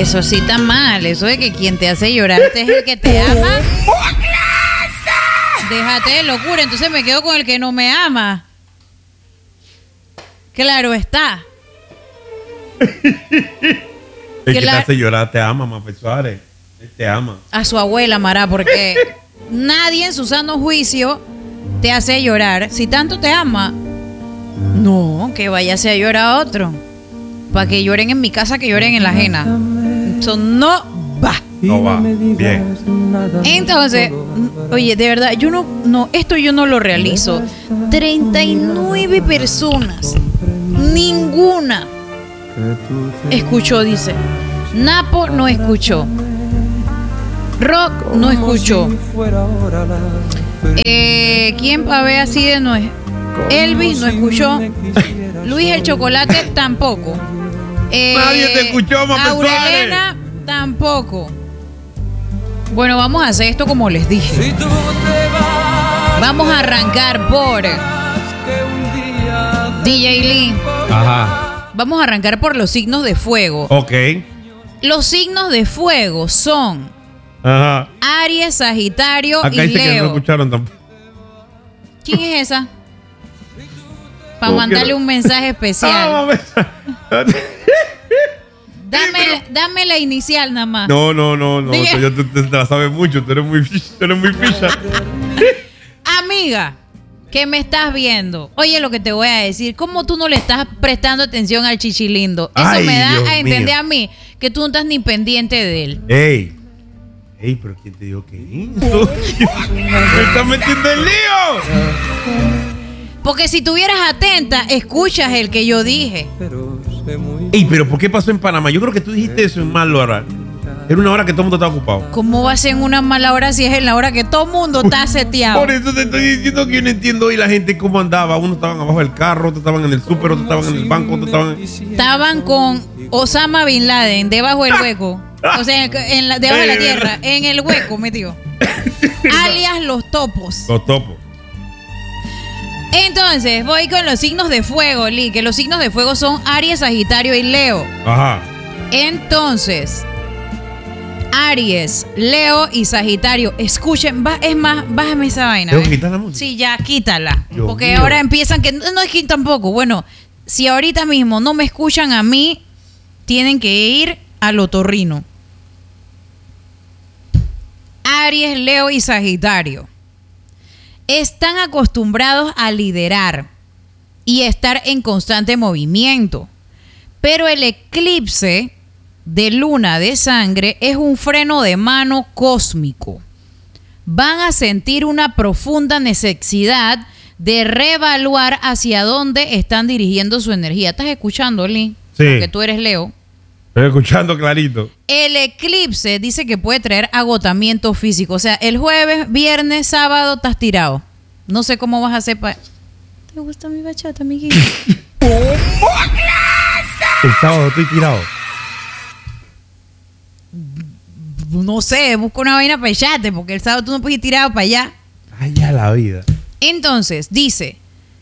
Eso sí está mal. Eso de que quien te hace llorar es el que te ama. Déjate de locura. Entonces me quedo con el que no me ama. Claro está. El que te hace llorar te ama, Mafe Suárez. Él te ama. A su abuela, Mara, porque nadie en su sano juicio te hace llorar. Si tanto te ama, no, que vayas a llorar a otro. Para que lloren en mi casa, que lloren en la ajena. Eso no va. No va. Bien. Entonces, oye, de verdad, esto yo no lo realizo. 39 personas. Ninguna escuchó, dice. Napo no escuchó. Rock no escuchó. ¿Quién pa' ver así de no es? Elvis no escuchó. Luis el Chocolate tampoco. Nadie te escuchó, Mafe Suárez. Aurelena tampoco. Bueno, vamos a hacer esto como les dije. Vamos a arrancar por DJ Lee. Ajá. Vamos a arrancar por los signos de fuego. Ok. Los signos de fuego son Ajá. Aries, Sagitario Acá y dice que no Leo. escucharon tampoco. ¿Quién es esa? Para mandarle un mensaje especial. Dame la inicial nada más. No. Tú te la sabes mucho. Tú eres muy ficha. Amiga, que me estás viendo. Oye, lo que te voy a decir. ¿Cómo tú no le estás prestando atención al chichilindo? Eso Ay, me da Dios a entender mío. a mí que tú no estás ni pendiente de él. Ey, pero ¿quién te dijo que eso? Me estás metiendo en lío. Porque si tuvieras atenta, escuchas el que yo dije. Ey, pero ¿por qué pasó en Panamá? Yo creo que tú dijiste eso en mal hora. Era una hora que todo el mundo estaba ocupado. ¿Cómo va a ser en una mala hora si es en la hora que todo el mundo está seteado? Por eso te estoy diciendo que yo no entiendo hoy la gente cómo andaba. Unos estaban abajo del carro, otros estaban en el súper, otros estaban en el banco, otros estaban... Estaban con Osama Bin Laden debajo del hueco. O sea, debajo de la tierra, en el hueco metido. Alias los topos. Los topos. Entonces, voy con los signos de fuego, Lee, que los signos de fuego son Aries, Sagitario y Leo. Ajá. Entonces, Aries, Leo y Sagitario, escuchen, es más, bájame esa vaina. ¿Tengo que quitar la música? Sí, ya, quítala. Dios porque mío. ahora empiezan que, no es que tampoco, bueno, si ahorita mismo no me escuchan a mí, tienen que ir al otorrino. Aries, Leo y Sagitario están acostumbrados a liderar y estar en constante movimiento, pero el eclipse de luna de sangre es un freno de mano cósmico. Van a sentir una profunda necesidad de reevaluar hacia dónde están dirigiendo su energía. ¿Estás escuchando, Lee? Sí. Porque tú eres Leo. Estoy escuchando clarito. El eclipse dice que puede traer agotamiento físico. O sea, el jueves, viernes, sábado estás tirado. No sé cómo vas a hacer para... ¿Te gusta mi bachata, amiguito? El sábado estoy tirado. No sé, busca una vaina para echarte, porque el sábado tú no puedes ir tirado para allá. Ay, ya la vida. Entonces, dice...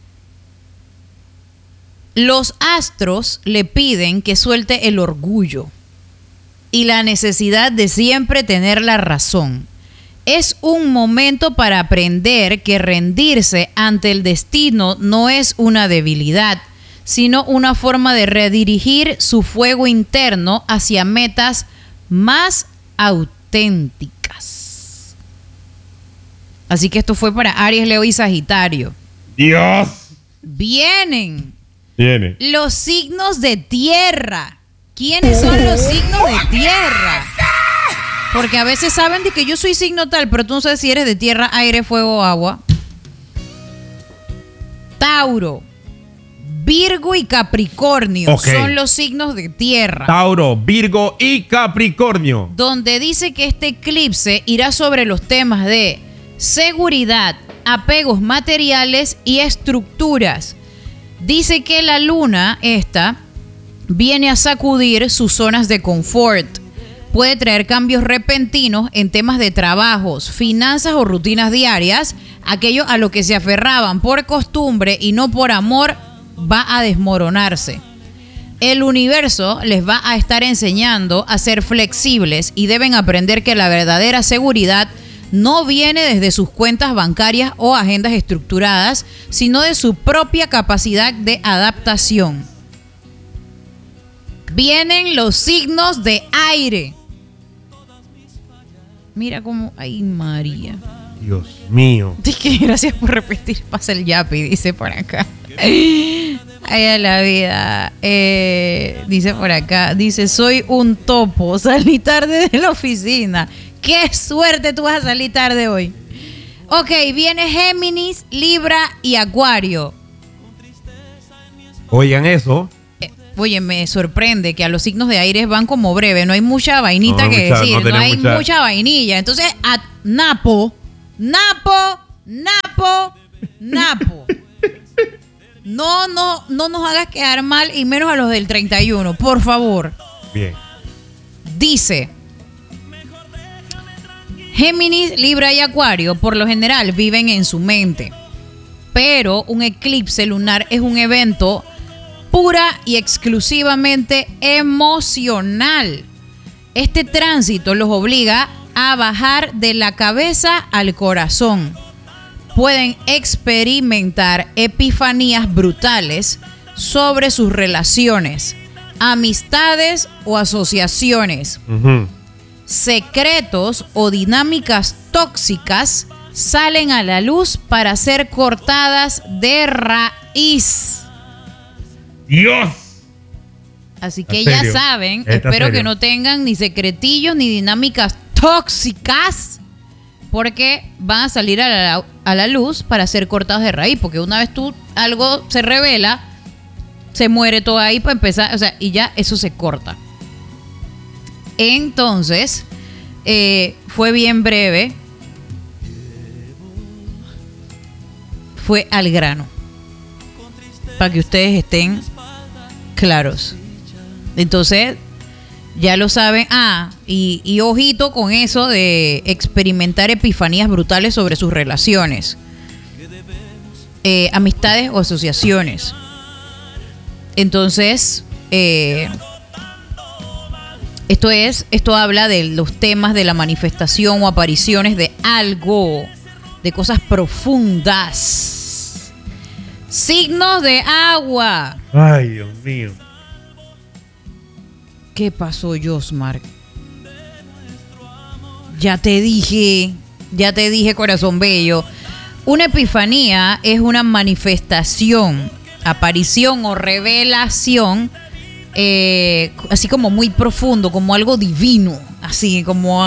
Los astros le piden que suelte el orgullo y la necesidad de siempre tener la razón. Es un momento para aprender que rendirse ante el destino no es una debilidad, sino una forma de redirigir su fuego interno hacia metas más auténticas. Así que esto fue para Aries, Leo y Sagitario. Dios. Vienen Viene. los signos de tierra. ¿Quiénes son los signos de tierra? Porque a veces saben de que yo soy signo tal, pero tú no sabes si eres de tierra, aire, fuego o agua. Tauro, Virgo y Capricornio son los signos de tierra. Tauro, Virgo y Capricornio. Donde dice que este eclipse irá sobre los temas de seguridad, apegos materiales y estructuras. Dice que la luna esta viene a sacudir sus zonas de confort. Puede traer cambios repentinos en temas de trabajos, finanzas o rutinas diarias. Aquello a lo que se aferraban por costumbre y no por amor va a desmoronarse. El universo les va a estar enseñando a ser flexibles y deben aprender que la verdadera seguridad no viene desde sus cuentas bancarias o agendas estructuradas, sino de su propia capacidad de adaptación. Vienen los signos de aire. Mira cómo... ¡Ay, María! Dios mío. Gracias por repetir. Pasa el yapi, dice por acá. Ay, a la vida. Dice por acá. Dice, soy un topo. Salí tarde de la oficina. ¡Qué suerte tú vas a salir tarde hoy! Ok, viene Géminis, Libra y Acuario. Oigan eso. Oye, me sorprende que a los signos de aire van como breve. No hay mucha vainita No, que mucha- decir. no No, tenemos hay mucha- mucha vainilla. Entonces, Napo. No nos hagas quedar mal y menos a los del 31, por favor. Bien. Dice, Géminis, Libra y Acuario por lo general viven en su mente, pero un eclipse lunar es un evento pura y exclusivamente emocional. Este tránsito los obliga a bajar de la cabeza al corazón. Pueden experimentar epifanías brutales sobre sus relaciones, amistades o asociaciones. Ujú. Secretos o dinámicas tóxicas salen a la luz para ser cortadas de raíz. Dios. Así que ¿En ya serio? saben, ¿Está espero serio? que no tengan ni secretillos ni dinámicas tóxicas, porque van a salir a la luz para ser cortados de raíz, porque una vez algo se revela, se muere todo ahí para empezar, o sea, y ya eso se corta. Entonces, fue bien breve, fue al grano, para que ustedes estén claros. Entonces, ya lo saben. Y ojito con eso de experimentar epifanías brutales sobre sus relaciones, amistades o asociaciones. Entonces, esto habla de los temas de la manifestación o apariciones de algo, de cosas profundas. Signos de agua. Ay, Dios mío. ¿Qué pasó, Josmar? Ya te dije, corazón bello. Una epifanía es una manifestación, aparición o revelación, así como muy profundo, como algo divino, así como...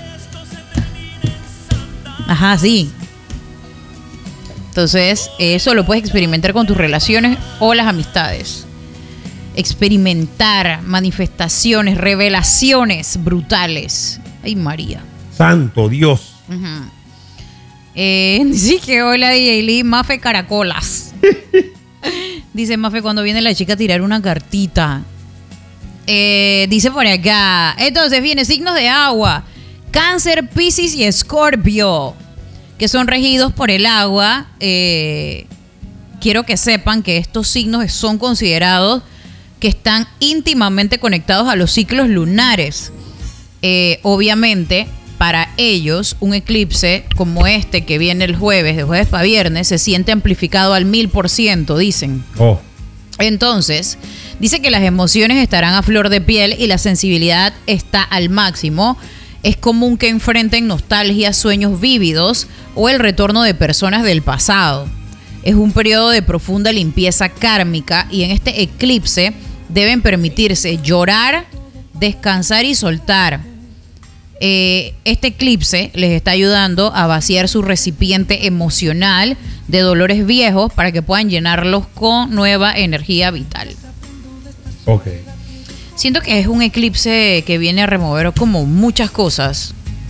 Ajá, sí. Entonces, eso lo puedes experimentar con tus relaciones o las amistades. Experimentar manifestaciones, revelaciones brutales. Ay, María. Santo Dios. Uh-huh. Dice que hola DJ Lee, Mafe Caracolas. Dice Mafe cuando viene la chica a tirar una cartita. Dice por acá. Entonces viene signos de agua. Cáncer, Piscis y Escorpio, que son regidos por el agua. Quiero que sepan que estos signos son considerados que están íntimamente conectados a los ciclos lunares. Obviamente, para ellos, un eclipse como este que viene el jueves, de jueves para viernes, se siente amplificado al 1000%, dicen. Oh. Entonces, dice que las emociones estarán a flor de piel y la sensibilidad está al máximo. Es común que enfrenten nostalgia, sueños vívidos o el retorno de personas del pasado. Es un periodo de profunda limpieza kármica y en este eclipse deben permitirse llorar, descansar y soltar. Este eclipse les está ayudando a vaciar su recipiente emocional de dolores viejos para que puedan llenarlos con nueva energía vital. Ok. Siento que es un eclipse que viene a remover como muchas cosas.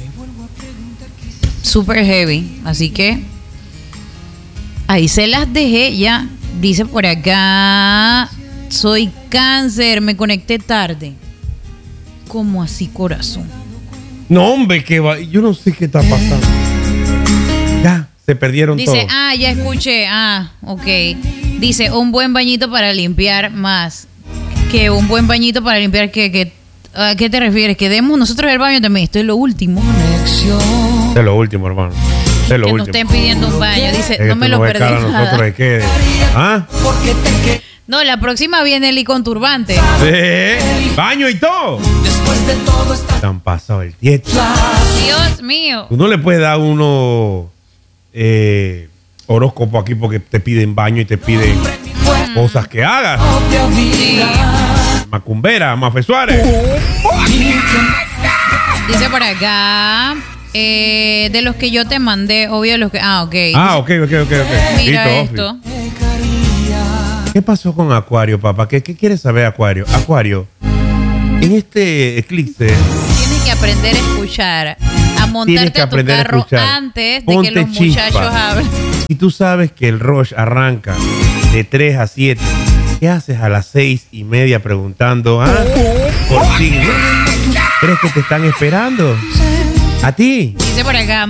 Super heavy. Así que ahí se las dejé ya. Dice por acá, soy Cáncer, me conecté tarde. ¿Cómo así, corazón? No, hombre, que va. Yo no sé qué está pasando. Ya, se perdieron todos. Dice, ya escuché. Ok. Dice, un buen bañito para limpiar más. Que un buen bañito para limpiar, ¿a qué te refieres? Que demos nosotros el baño también. Esto es lo último. Esto es lo último, hermano. Esto es lo Que último. nos estén pidiendo un baño. Dice, Es que no me tú lo ves perdí cara a nosotros nada. de qué. ¿Ah? No, la próxima viene Eli con turbante. Sí. Baño y todo. Te han pasado el tieto. Dios mío. Tú no le puedes dar uno horóscopo aquí porque te piden baño y te piden cosas que hagas. Sí. Macumbera, Mafe Suárez. Dice por acá, de los que yo te mandé, obvio los que... ok. Ah, ok. Mira Listo, esto. Ofi. ¿Qué pasó con Acuario, papá? ¿Qué quieres saber, Acuario? Acuario, en este eclipse Tienes que aprender a escuchar, a tienes montarte que a tu aprender a carro escuchar. antes de Ponte que los chispa. muchachos hablen. Si tú sabes que el rush arranca de 3 a 7, ¿qué haces a las 6:30 preguntando? Por ti, ¿no? ¿Crees que te están esperando? ¿A ti? Dice por acá,